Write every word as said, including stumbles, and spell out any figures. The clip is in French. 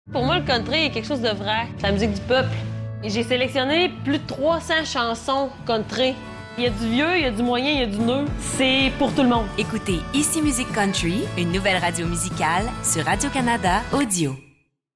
Pour moi, le country est quelque chose de vrai. C'est la musique du peuple. Et j'ai sélectionné plus de trois cents chansons country. Il y a du vieux, il y a du moyen, il y a du neuf. C'est pour tout le monde. Écoutez Ici Musique Country, une nouvelle radio musicale sur Radio-Canada Audio.